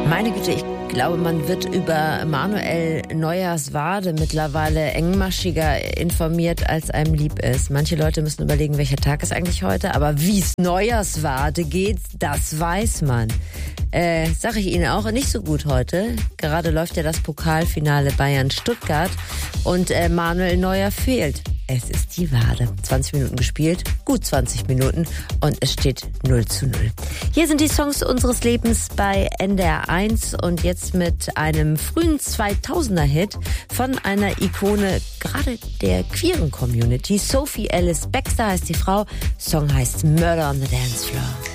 Meine Güte, ich glaube, man wird über Manuel Neuers Wade mittlerweile engmaschiger informiert, als einem lieb ist. Manche Leute müssen überlegen, welcher Tag ist eigentlich heute, aber wie es Neuers Wade geht, das weiß man. Sag ich Ihnen auch, nicht so gut heute. Gerade läuft ja das Pokalfinale Bayern-Stuttgart und Manuel Neuer fehlt. Es ist die Wade. 20 Minuten gespielt, gut 20 Minuten und es steht 0:0. Hier sind die Songs unseres Lebens bei NDR 1 und jetzt mit einem frühen 2000er-Hit von einer Ikone gerade der queeren Community. Sophie Ellis Bextor heißt die Frau, Song heißt Murder on the Dance Floor.